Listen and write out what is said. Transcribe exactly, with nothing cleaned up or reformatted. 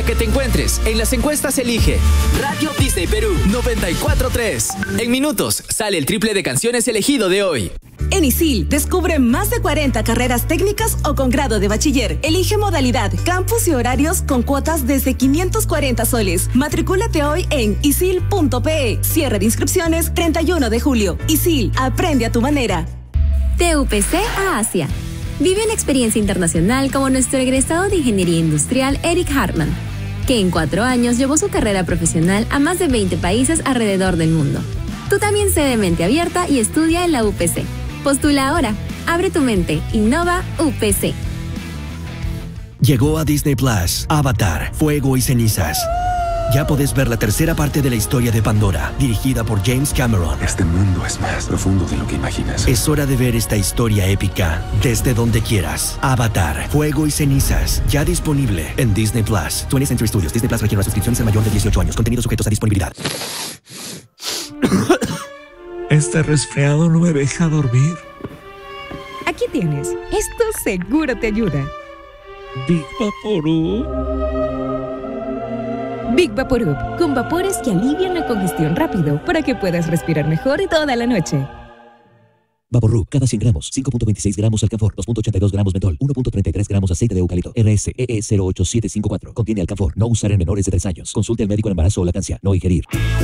Que te encuentres en las encuestas elige Radio Disney Perú noventa y cuatro punto tres. En minutos sale el triple de canciones elegido de hoy. En ISIL, descubre más de cuarenta carreras técnicas o con grado de bachiller. Elige modalidad, campus y horarios con cuotas desde quinientos cuarenta soles. Matricúlate hoy en isil punto pe. Cierre de inscripciones treinta y uno de julio. ISIL, aprende a tu manera. T U P C a Asia. Vive una experiencia internacional como nuestro egresado de Ingeniería Industrial Eric Hartman, que en cuatro años llevó su carrera profesional a más de veinte países alrededor del mundo. Tú también sé de mente abierta y estudia en la U P C. Postula ahora. Abre tu mente. Innova U P C. Llegó a Disney Plus, Avatar, Fuego y Cenizas. Ya podés ver la tercera parte de la historia de Pandora, dirigida por James Cameron. Este mundo es más profundo de lo que imaginas. Es hora de ver esta historia épica desde donde quieras. Avatar, Fuego y Cenizas, ya disponible en Disney Plus. twentieth Century Studios. Disney Plus requiere una suscripción al mayor de dieciocho años. Contenidos sujetos a disponibilidad. Este resfriado no me deja dormir. Aquí tienes. Esto seguro te ayuda. Big Vaporub. Big Vaporub, con vapores que alivian la congestión rápido para que puedas respirar mejor toda la noche. Vaporub, cada cien gramos, cinco punto veintiséis gramos alcanfor, dos punto ochenta y dos gramos mentol, uno punto treinta y tres gramos aceite de eucalipto, R S E E cero ocho siete cinco cuatro. Contiene alcanfor, no usar en menores de tres años. Consulte al médico en embarazo o lactancia, no ingerir.